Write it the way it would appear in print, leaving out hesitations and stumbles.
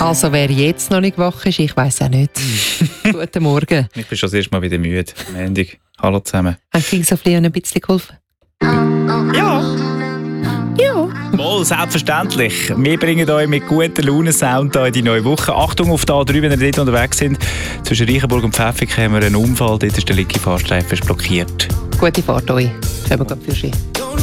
Also wer jetzt noch nicht wach ist, ich weiss auch nicht. Guten Morgen. Ich bin schon das erste Mal wieder müde. Mendig. Hallo zusammen. Hat King Sophie ein bisschen geholfen? Ja. Mal, selbstverständlich. Wir bringen euch mit guter Laune Sound in die neue Woche. Achtung auf die A3, wenn ihr dort unterwegs sind. Zwischen Reichenburg und Pfäffikon haben wir einen Unfall. Dort ist der linke Fahrstreifen blockiert. Gute Fahrt euch. Können wir gerade für